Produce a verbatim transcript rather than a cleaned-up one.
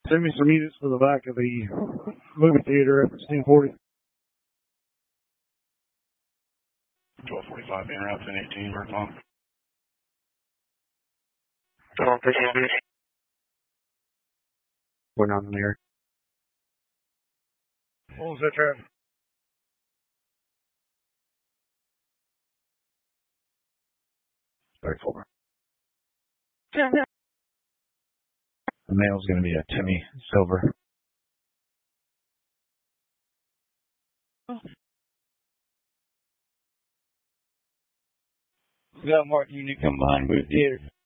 Send me some units for the back of the movie theater at sixteen forty. twelve forty-five, in route ten eighteen, Bird Long. We're not in there. What was that traffic? Very full. The male's going to be a Timmy Silver. We got Martin Unique combined with theater.